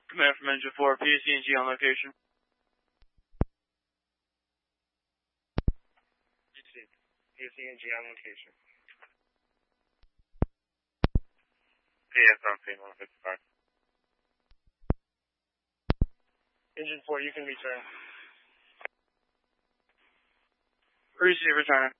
Command from Engine 4, PSC&G on location. PSC&G on location. PS on scene 155. Engine 4, you can return. Receive returning.